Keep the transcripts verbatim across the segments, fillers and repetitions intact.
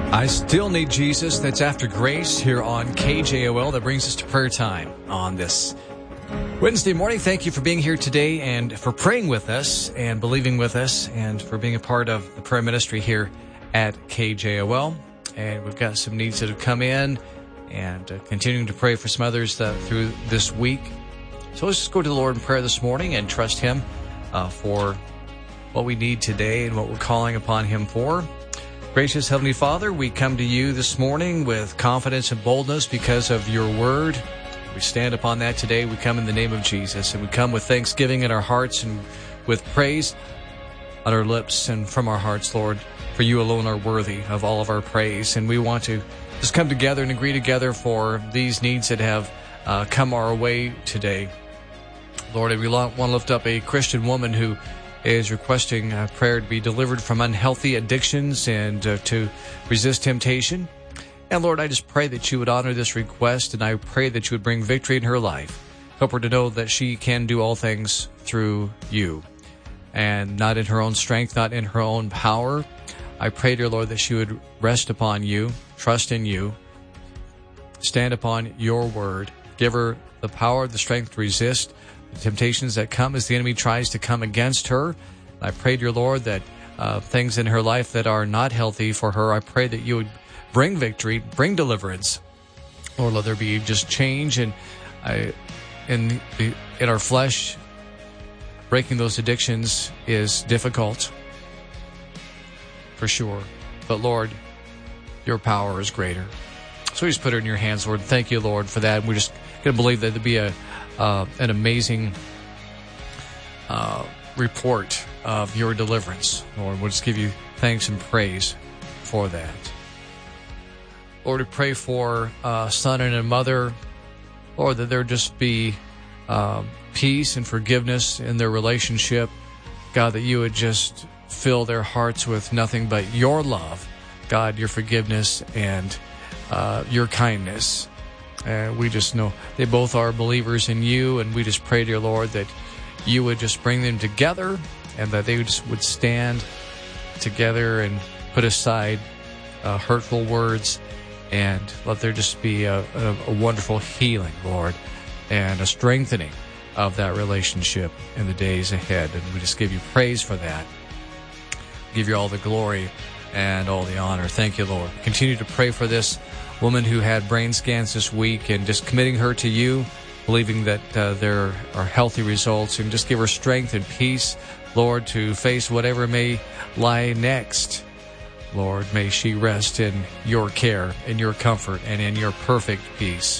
I Still Need Jesus. That's After Grace here on K J O L. That brings us to prayer time on this Wednesday morning. Thank you for being here today and for praying with us and believing with us and for being a part of the prayer ministry here at K J O L. And we've got some needs that have come in and uh, continuing to pray for some others uh, through this week. So let's just go to the Lord in prayer this morning and trust Him uh, for what we need today and what we're calling upon Him for. Gracious Heavenly Father, we come to you this morning with confidence and boldness because of your word. We stand upon that today. We come in the name of Jesus, and we come with thanksgiving in our hearts and with praise on our lips and from our hearts, Lord, for you alone are worthy of all of our praise. And we want to just come together and agree together for these needs that have uh, come our way today. Lord, we want to lift up a Christian woman who is requesting uh, prayer to be delivered from unhealthy addictions and uh, to resist temptation. And Lord, I just pray that you would honor this request, and I pray that you would bring victory in her life. Help her to know that she can do all things through you, and not in her own strength, not in her own power. I pray, dear Lord, that she would rest upon you, trust in you, stand upon your word, give her the power, the strength to resist the temptations that come as the enemy tries to come against her. I pray, dear Lord, that uh, things in her life that are not healthy for her, I pray that you would bring victory, bring deliverance. Lord, let there be just change in, uh, in, the, in our flesh. Breaking those addictions is difficult, for sure. But Lord, your power is greater. So we just put her in your hands, Lord. Thank you, Lord, for that. And we're just going to believe that there'll be a Uh, an amazing uh, report of your deliverance, Lord. We'll just give you thanks and praise for that. Lord, we pray for a son and a mother, Lord, that there just be uh, peace and forgiveness in their relationship. God, that you would just fill their hearts with nothing but your love, God, your forgiveness and uh, your kindness. And we just know they both are believers in you, and we just pray, dear Lord, that you would just bring them together and that they just would stand together and put aside uh, hurtful words, and let there just be a, a, a wonderful healing, Lord, and a strengthening of that relationship in the days ahead. And we just give you praise for that. Give you all the glory and all the honor. Thank you, Lord. Continue to pray for this woman who had brain scans this week, and just committing her to you, believing that uh, there are healthy results, and just give her strength and peace, Lord, to face whatever may lie next. Lord, may she rest in your care, in your comfort, and in your perfect peace.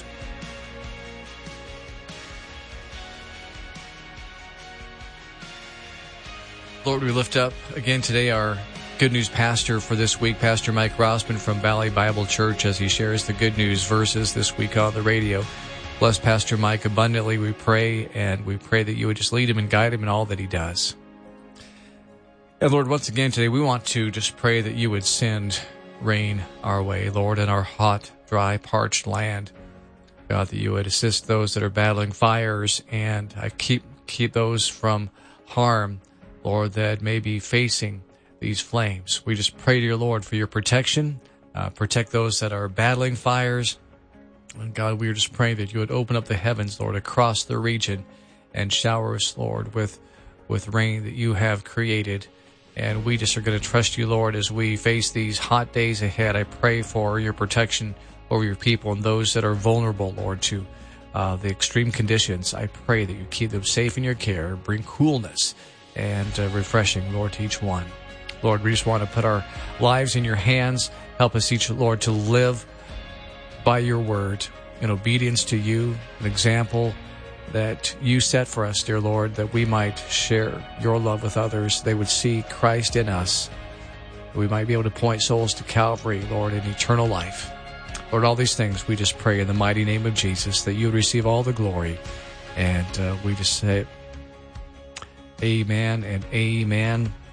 Lord, we lift up again today our Good News pastor for this week, Pastor Mike Rossman from Valley Bible Church, as he shares the good news verses this week on the radio. Bless Pastor Mike abundantly, we pray, and we pray that you would just lead him and guide him in all that he does. And Lord, once again today, we want to just pray that you would send rain our way, Lord, in our hot, dry, parched land. God, that you would assist those that are battling fires, and I keep keep those from harm, Lord, that may be facing these flames. We just pray to your Lord for your protection, uh, protect those that are battling fires. And God, we are just praying that you would open up the heavens, Lord, across the region and shower us, Lord, with, with rain that you have created. And we just are going to trust you, Lord, as we face these hot days ahead. I pray for your protection over your people and those that are vulnerable, Lord, to uh, the extreme conditions. I pray that you keep them safe in your care, bring coolness and uh, refreshing, Lord, to each one. Lord, we just want to put our lives in your hands. Help us each, Lord, to live by your word in obedience to you, an example that you set for us, dear Lord, that we might share your love with others. They would see Christ in us. We might be able to point souls to Calvary, Lord, in eternal life. Lord, all these things we just pray in the mighty name of Jesus, that you would receive all the glory. And uh, we just say amen and amen.